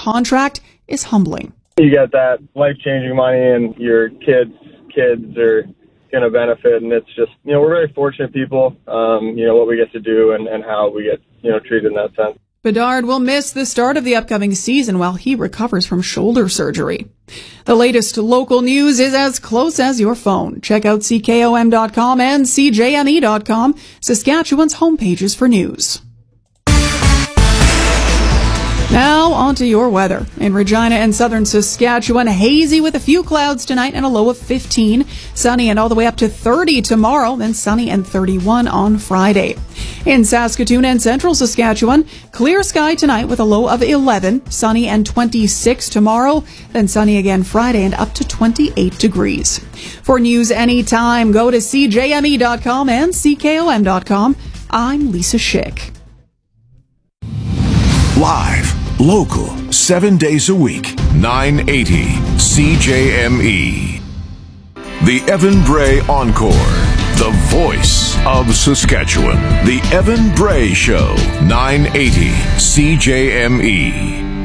contract is humbling. You get that life-changing money, and your kids are going to benefit, and it's just, we're very fortunate people, what we get to do and how we get, treated in that sense. Bedard will miss the start of the upcoming season while he recovers from shoulder surgery. The latest local news is as close as your phone. Check out CKOM.com and CJME.com, Saskatchewan's homepages for news. Now, on to your weather. In Regina and southern Saskatchewan, hazy with a few clouds tonight and a low of 15. Sunny and all the way up to 30 tomorrow, then sunny and 31 on Friday. In Saskatoon and central Saskatchewan, clear sky tonight with a low of 11. Sunny and 26 tomorrow, then sunny again Friday and up to 28 degrees. For news anytime, go to CJME.com and CKOM.com. I'm Lisa Schick. Live, local, 7 days a week, 980 CJME. The Evan Bray Encore, the voice of Saskatchewan. The Evan Bray Show, 980 CJME.